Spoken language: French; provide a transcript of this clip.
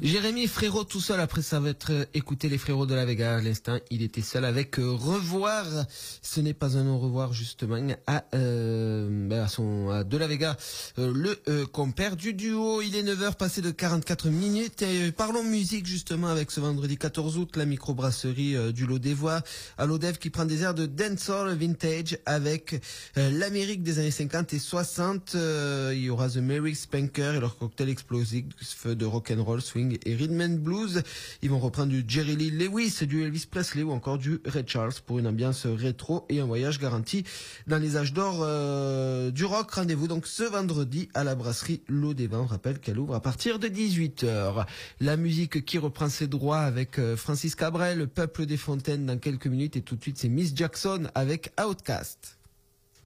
Jérémy Frérot tout seul, après ça va être écouter les Frérots de la Vega. À l'instant, il était seul avec Revoir. Ce n'est pas un au revoir justement à De la Vega, le compère du duo. Il est 9h passé de 44 minutes et parlons musique justement avec ce vendredi 14 août, la microbrasserie du Lot des Voix à l'Odev qui prend des airs de dancehall vintage avec l'Amérique des années 50 et 60. Il y aura The Merry Spanker et leur cocktail explosif de rock'n'roll, swing et rhythm and blues. Ils vont reprendre du Jerry Lee Lewis, du Elvis Presley ou encore du Ray Charles pour une ambiance rétro et un voyage garanti dans les âges d'or du rock. Rendez-vous donc ce vendredi à la brasserie L'Eau des Vents. On rappelle qu'elle ouvre à partir de 18h. La musique qui reprend ses droits avec Francis Cabrel, le Peuple des Fontaines dans quelques minutes, et tout de suite c'est Miss Jackson avec Outcast.